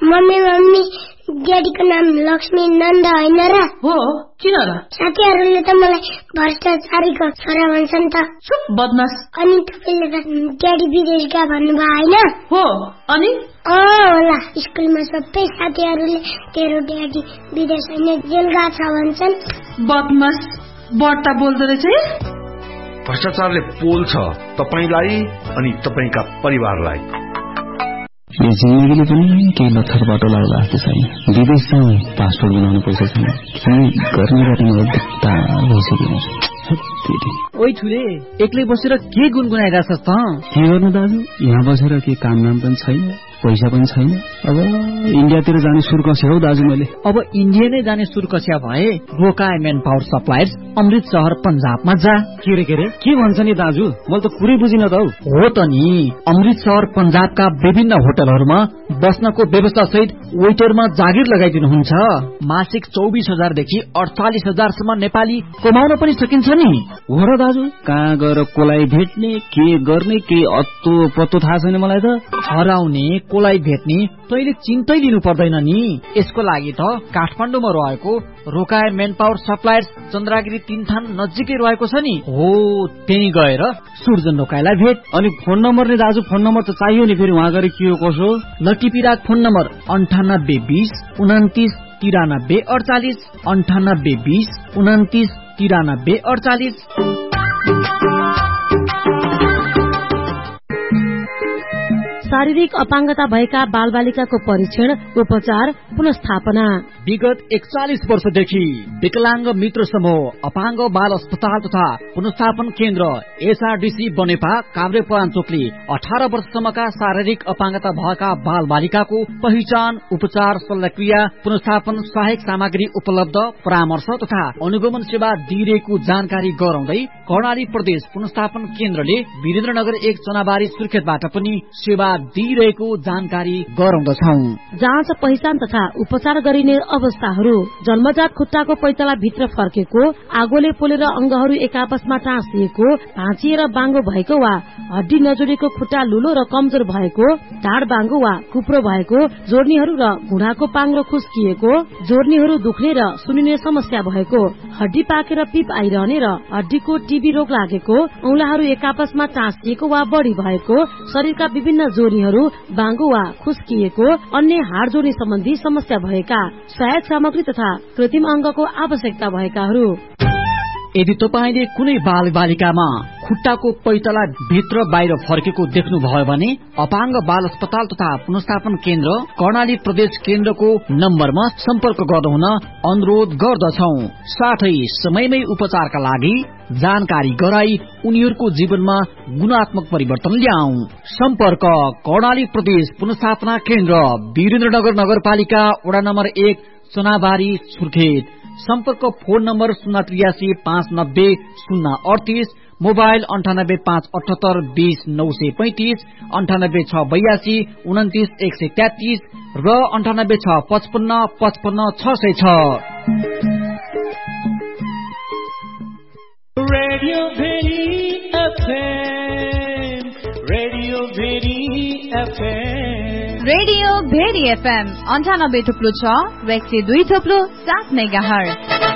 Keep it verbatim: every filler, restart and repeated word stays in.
Mummy mummy ड्याडीको नाम लक्ष्मी नन्द होइन र? हो, किन र? साथीहरूले त मलाई भ्रष्टाचारीको छोरा भन्छन् त। चुप बदमास। अनि तपाईँले त ड्याडी विदेश गए भन्नुभयो होइन? हो, अनि अँ होला, स्कुलमा सबै साथीहरूले तेरो ड्याडी विदेश होइन जेल गएको छ भन्छन्। बदमास, बढ्ता बोल्दो रहेछ। भ्रष्टाचारले पोल्छ तपाईलाई अनि तपाईका परिवारलाई। यो जिन्दगीले पनि केही लथर बाटो लाग्ला जस्तो छैन। विदेश जाउँ, पासपोर्ट बनाउनु पैसा छैन, के गर्ने बाटो मलाई दुख्ता भइसक्यो। ओइ ठुले, एक्लै बसेर के गुनगुनाइरहेछस् त? के गर्नु दाजु, यहाँ बसेर के काम नाम पनि छैन, पैसा पनि छैन। अब इन्डियातिर जाने सुर कस्या हौ दाजु मैले। अब इन्डिया नै जाने सुर कस्या भए रोकाए मेन पावर सप्लायर्स अमृत शहर पंजाबमा जा। के रे के रे के भन्छ नि दाजु, मैले त कुरै बुझिन त हौ। हो त नि, अमृत शहर पंजाबका विभिन्न होटलहरूमा बस्नको व्यवस्था सहित वेटरमा जागिर लगाइदिनुहुन्छ। मासिक चौबिस हजारदेखि अडचालिस हजारसम्म नेपाली कमाउन पनि सकिन्छ नि। हो र दाजु, कहाँ गएर कोलाई भेट्ने, के गर्ने, के अत्तो पत्तो थाहा छैन मलाई त। हराउने कोलाई भेट्ने तैले चिन्तै लिनु पर्दैन नि। यसको लागि त काठमाडौँमा रहेको रोकाए मेन पावर सप्लायर्स चन्द्रागिरी तीनथान नजिकै रहेको छ नि। हो, त्यही गएर सुर्जन रोकाएलाई भेट। अनि फोन नम्बर नि दाजु, फोन नम्बर त चाहियो नि, फेरि उहाँ गएर के हो कसो। लटिपिराक फोन नम्बर अन्ठानब्बे बीस उन्तिस तिरानब्बे अडचालिस अन्ठानब्बे बीस उन्तिस तिरानब्बे अडचालिस। शारीरिक अपाङ्गता भएका बालबालिकाको परीक्षण, उपचार, पुनस्थापना। विगत एकचालिस वर्षदेखि विकलाङ्ग मित्र समूह अपाङ्ग बाल अस्पताल तथा पुनस्थापन केन्द्र एसआरडीसी बनेपा काभ्रे पराञ्चोकले अठार वर्षसम्मका शारीरिक अपाङ्गता भएका बाल बालिकाको पहिचान, उपचार, शल्यक्रिया, पुनस्थापन, सहायक सामग्री उपलब्ध, परामर्श तथा अनुगमन सेवा दिइरहेको जानकारी गराउँदै कर्णाली प्रदेश पुनस्थापन केन्द्रले वीरेन्द्रनगर एक चनाबारी सुर्खेतबाट पनि सेवा दिइरहेको जानकारी गराउँदछौ। जाँच, पहिचान तथा उपचार गरिने अवस्थाहरू: जन्मजात खुट्टाको पैताला भित्र फर्केको, आगोले पोलेर अंगहरू एक आपसमा टाँसिएको, भाँचिएर बाङ्गो भएको वा हड्डी नजोडेको खुट्टा लुलो र कमजोर भएको, ढाड बाङ्गो वा कुप्रो भएको, जोर्नीहरू र घुँडाको पाङ्रो खुस्किएको, जोर्नीहरू दुख्ने र सुनिने समस्या भएको, हड्डी पाकेर पिप आइरहने र हड्डीको टीबी रोग लागेको, औंलाहरू एक आपसमा टाँसिएको वा बढी भएको, शरीरका विभिन्न जोर्नीहरू बाङ्गो वा खुस्किएको, अन्य हाड जोर्नी सम्बन्धी समस्या भएका, सहायक सामग्री तथा कृत्रिम अंगको आवश्यकता भएकाहरू। यदि तपाईले कुनै बाल बालिकामा खुट्टाको पैताला भित्र बाहिर फर्केको देख्नुभयो भने अपाङ्ग बाल अस्पताल तथा पुनस्थापन केन्द्र कर्णाली प्रदेश केन्द्रको नम्बरमा सम्पर्क गर्नुहुन अनुरोध गर्दछौ। साथै समयमै उपचारका लागि जानकारी गराई उनीहरूको जीवनमा गुणात्मक परिवर्तन ल्याऊ। सम्पर्क कर्णाली प्रदेश पुनस्थापना केन्द्र, वीरेन्द्रनगर नगरपालिका, वडा नम्बर एक, चनाबारी, सुर्खेत। सम्पर्क फोन नम्बर शून्य त्रियासी पाँच नब्बे शून्य अडतिस, मोबाइल अन्ठानब्बे पाँच अठहत्तर बीस नौ सय पैंतिस, अन्ठानब्बे छ बयासी उन्तिस एक सय तेत्तीस र अन्ठानब्बे छ पचपन्न पचपन्न छ सय छ। Radio very FM, radio very FM, radio very FM अन्ठानब्बे थुप्लो छ र एक सय दुई थुप्लो सात मेगाहर्ज।